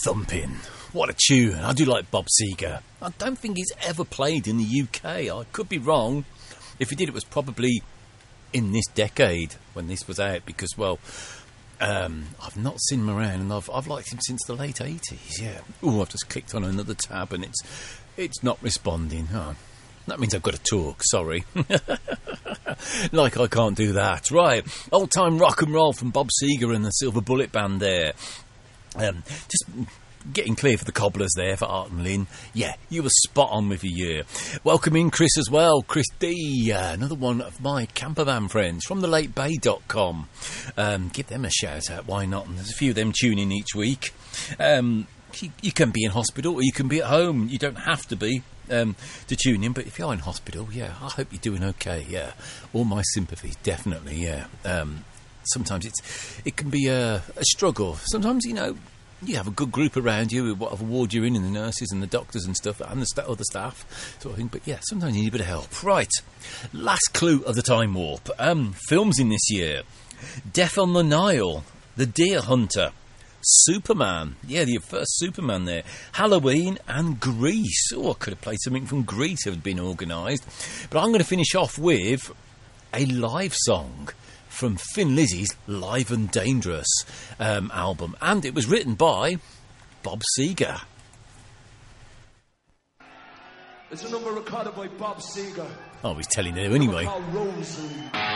Thumping. What a tune. I do like Bob Seger. I don't think he's ever played in the UK. I could be wrong. If he did, it was probably in this decade when this was out, because, well, I've not seen him around, and I've liked him since the late 80s, yeah. Oh, I've just clicked on another tab and it's not responding. Oh, that means I've got to talk, sorry. Like I can't do that. Right, old-time rock and roll from Bob Seger and the Silver Bullet Band there. Just getting clear for the Cobblers there, for Art and Lynn. Yeah, you were spot on with your year. Welcome in Chris as well, Chris D, another one of my campervan friends from thelatebay.com. Give them a shout out, why not? And there's a few of them tuning each week. You can be in hospital or you can be at home. You don't have to be to tune in, but if you're in hospital, yeah, I hope you're doing okay, yeah. All my sympathies, definitely, yeah. Sometimes it can be a struggle. Sometimes, you know, you have a good group around you, whatever ward you're in, and the nurses and the doctors and stuff, and the other staff, sort of thing. But yeah, sometimes you need a bit of help. Right, last clue of the Time Warp. Films in this year: Death on the Nile, The Deer Hunter, Superman. Yeah, the first Superman there. Halloween and Grease. Oh, I could have played something from Grease if it had been organised. But I'm going to finish off with a live song from Thin Lizzy's Live and Dangerous album. And it was written by Bob Seger. It's a number recorded by Bob Seger. Oh, he's telling you anyway.